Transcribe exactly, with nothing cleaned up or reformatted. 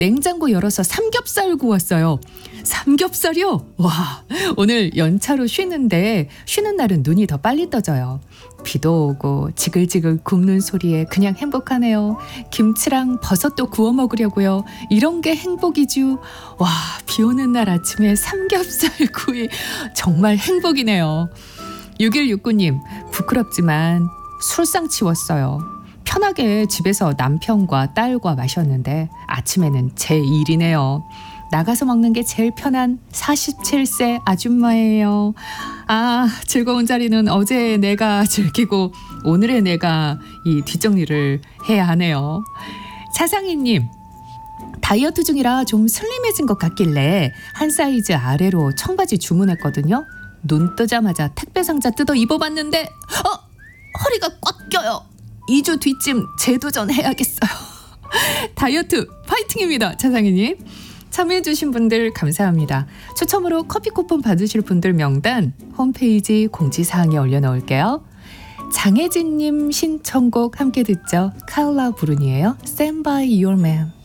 냉장고 열어서 삼겹살 구웠어요. 삼겹살이요? 와, 오늘 연차로 쉬는데 쉬는 날은 눈이 더 빨리 떠져요. 비도 오고 지글지글 굽는 소리에 그냥 행복하네요. 김치랑 버섯도 구워 먹으려고요. 이런 게 행복이죠. 와, 비 오는 날 아침에 삼겹살 구이 정말 행복이네요. 육일육구 님, 부끄럽지만 술상 치웠어요. 편하게 집에서 남편과 딸과 마셨는데 아침에는 제 일이네요. 나가서 먹는 게 제일 편한 사십칠 세 아줌마예요. 아, 즐거운 자리는 어제 내가 즐기고 오늘의 내가 이 뒷정리를 해야 하네요. 차상희님, 다이어트 중이라 좀 슬림해진 것 같길래 한 사이즈 아래로 청바지 주문했거든요. 눈 뜨자마자 택배 상자 뜯어 입어봤는데 어? 허리가 꽉 껴요. 이 주 뒤쯤 재도전해야겠어요. 다이어트 파이팅입니다. 차상희님. 참여해주신 분들 감사합니다. 추첨으로 커피 쿠폰 받으실 분들 명단 홈페이지 공지사항에 올려놓을게요. 장혜진님 신청곡 함께 듣죠. 카울라 브루니에요. Stand by your man.